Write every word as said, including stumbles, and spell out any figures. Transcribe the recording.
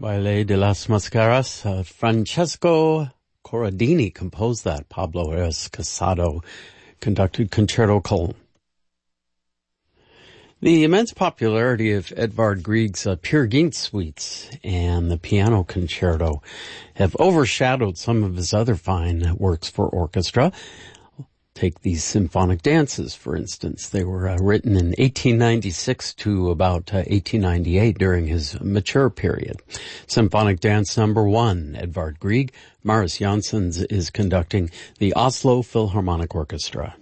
Baile de las Mascaras. Uh, Francesco Corradini composed that. Pablo Reyes Casado conducted Concerto Cologne. The immense popularity of Edvard Grieg's uh, Peer Gynt suites and the piano concerto have overshadowed some of his other fine works for orchestra. Take these symphonic dances, for instance. They were uh, written in eighteen ninety-six to about uh, eighteen ninety-eight during his mature period. Symphonic dance number one, Edvard Grieg. Marius Janssens is conducting the Oslo Philharmonic Orchestra.